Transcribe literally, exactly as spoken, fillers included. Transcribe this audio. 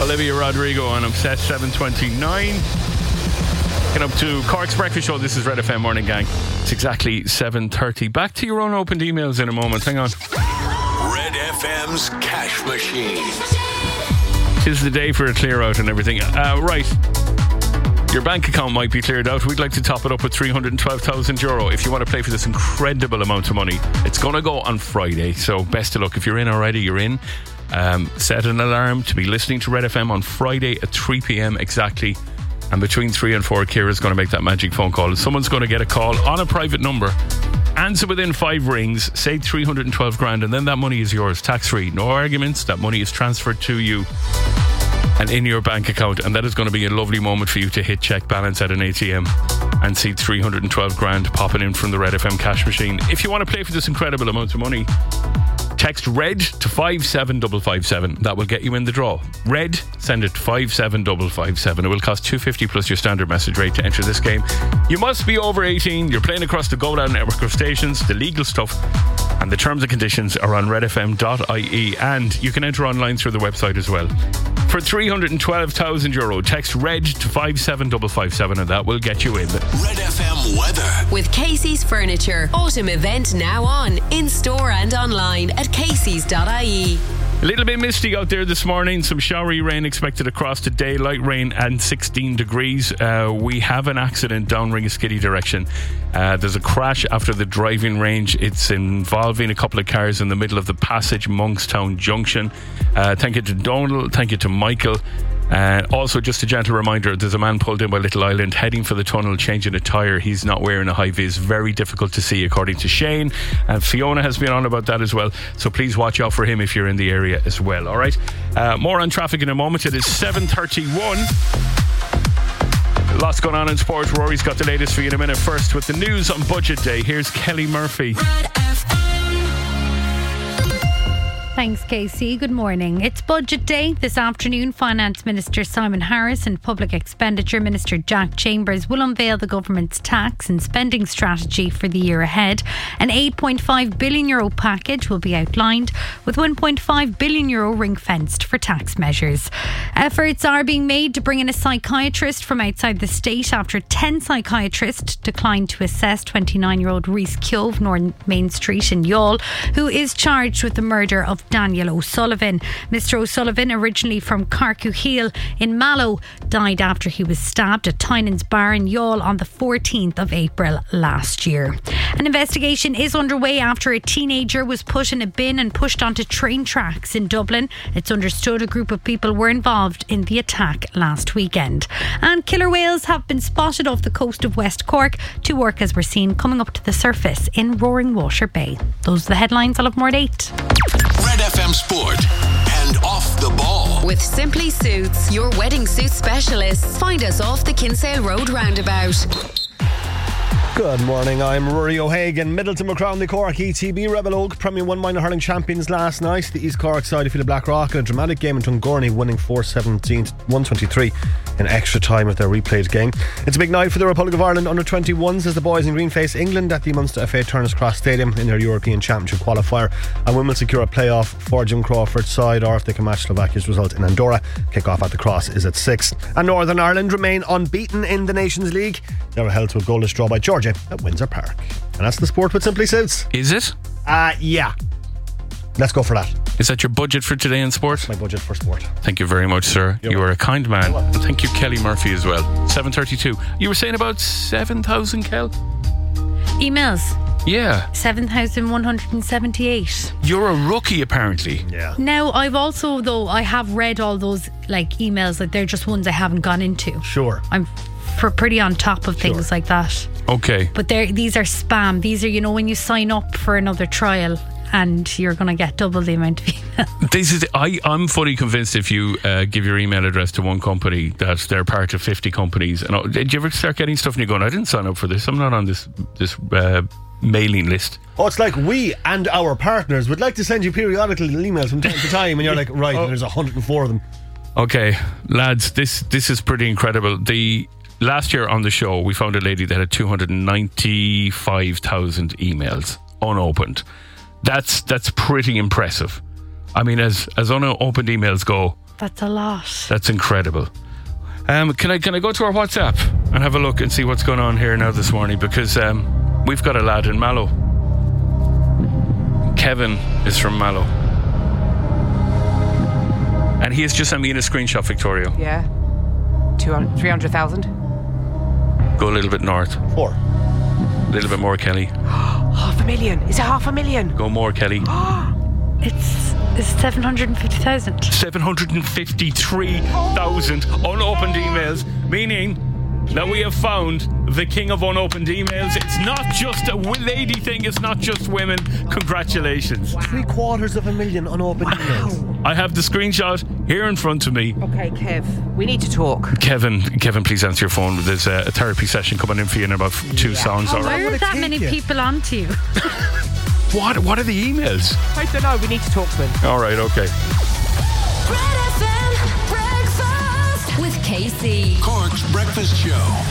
Olivia Rodrigo on Obsessed, seven twenty-nine. Get up to Cork's Breakfast Show. This is Red F M Morning Gang. It's exactly seven thirty. Back to your unopened emails in a moment. Hang on. Red F M's Cash Machine. Tis the day for a clear out and everything. Uh, right. Your bank account might be cleared out. We'd like to top it up with three hundred twelve thousand euro. If you want to play for this incredible amount of money, it's going to go on Friday. So best of luck. If you're in already, you're in. Um, set an alarm to be listening to Red F M on Friday at three p.m. exactly. And between three and four, Ciara's going to make that magic phone call. Someone's going to get a call on a private number. Answer within five rings. Say three hundred twelve grand, and then that money is yours, tax free. No arguments. That money is transferred to you and in your bank account, and that is going to be a lovely moment for you to hit check balance at an A T M and see three hundred twelve grand popping in from the Red F M cash machine. If you want to play for this incredible amount of money, text RED to five seven five five seven. That will get you in the draw. RED, send it to five seven five five seven. It will cost two fifty plus your standard message rate to enter this game. You must be over eighteen. You're playing across the Go Loud network of stations, the legal stuff, and the terms and conditions are on red f m dot I E, and you can enter online through the website as well. For three hundred twelve thousand euro, text RED to five seven five five seven, and that will get you in. Red F M weather. With Casey's Furniture. Autumn event now on. In store and online at caseys dot I E. A little bit misty out there this morning. Some showery rain expected across the day. Light rain and sixteen degrees. Uh, we have an accident down Ringaskiddy direction. Uh, there's a crash after the driving range. It's involving a couple of cars in the middle of the passage, Monkstown Junction. Uh, thank you to Donald. Thank you to Michael. And uh, also, just a gentle reminder, there's a man pulled in by Little Island heading for the tunnel, changing a tyre. He's not wearing a high vis. Very difficult to see, according to Shane. And Fiona has been on about that as well. So please watch out for him if you're in the area as well. All right. Uh, more on traffic in a moment. It is seven thirty-one. Lots going on in sport. Rory's got the latest for you in a minute. First, with the news on Budget Day, here's Kelly Murphy. Thanks, Casey. Good morning. It's Budget Day. This afternoon, Finance Minister Simon Harris and Public Expenditure Minister Jack Chambers will unveil the government's tax and spending strategy for the year ahead. An eight point five billion euro package will be outlined, with one point five billion euro ring-fenced for tax measures. Efforts are being made to bring in a psychiatrist from outside the state after ten psychiatrists declined to assess twenty-nine-year-old Rhys Keogh, North Main Street in Youghal, who is charged with the murder of Daniel O'Sullivan. Mister O'Sullivan, originally from Carcouheel in Mallow, died after he was stabbed at Tynan's Bar in Youghal on the fourteenth of April last year. An investigation is underway after a teenager was put in a bin and pushed onto train tracks in Dublin. It's understood a group of people were involved in the attack last weekend. And killer whales have been spotted off the coast of West Cork. Two orcas were seen coming up to the surface in Roaring Water Bay. Those are the headlines. I'll have more at eight. Red F M Sport and Off the Ball. With Simply Suits, your wedding suit specialists. Find us off the Kinsale Road roundabout. Good morning, I'm Rory O'Hagan. Middleton were crowned the Cork E T B Rebel Oak Premier one minor hurling champions last night. The East Cork side defeated Blackrock in a dramatic game in Tungorney, winning four seventeen to one twenty-three in extra time of their replayed game. It's a big night for the Republic of Ireland under twenty-ones as the boys in green face England at the Munster F A Turner's Cross Stadium in their European Championship qualifier, and women will secure a playoff for Jim Crawford's side, or if they can match Slovakia's result in Andorra. Kick-off at the Cross is at six. And Northern Ireland remain unbeaten in the Nations League. They were held to a goalless draw by Georgia at Windsor Park. And that's the sport with Simply Suits. Is it? Uh, yeah. Let's go for that. Is that your budget for today in sport? My budget for sport. Thank you very much, sir. You're you are a kind man. welcome. And thank you, Kelly Murphy, as well. seven thirty-two. You were saying about seven thousand, Kel? Emails. Yeah. seven thousand one hundred seventy-eight. You're a rookie, apparently. Yeah. Now, I've also, though, I have read all those like emails, like they're just ones I haven't gone into. Sure. I'm for pretty on top of things Sure. like that. Okay. But they're, these are spam. These are, you know, when you sign up for another trial and you're going to get double the amount of email. This is. I, I'm fully convinced if you uh, give your email address to one company that they're part of fifty companies. And uh, did you ever start getting stuff and you're going, I didn't sign up for this. I'm not on this this uh, mailing list. Oh, it's like we and our partners would like to send you periodical emails from time to time, and you're like, right, Oh. there's one hundred four of them. Okay, lads, this this is pretty incredible. The last year on the show, we found a lady that had two hundred ninety-five thousand emails unopened. That's that's pretty impressive. I mean, as as unopened emails go, That's a lot. that's incredible. Um, can I can I go to our WhatsApp and have a look and see what's going on here now this morning? Because um, we've got a lad in Mallow. Kevin is from Mallow. And he has just sent me in a screenshot, Victoria. Yeah. two hundred, three hundred thousand. Go a little bit north. Four. A little bit more, Kelly. Half a million. Is it half a million? Go more, Kelly. It's, it's seven hundred fifty thousand. seven hundred fifty-three thousand unopened emails, meaning that we have found the king of unopened emails. It's not just a lady thing, it's not just women. Congratulations. Three quarters of a million unopened emails. I have the screenshot here in front of me. Okay, Kev, we need to talk. Kevin, Kevin, please answer your phone. There's a, a therapy session coming in for you in about two Yeah. songs. Oh, All right. where are would it that take many you? people onto you? What, what are the emails? I don't know, we need to talk to him. All right, okay. Red F M breakfast with K C. Cork's Breakfast Show.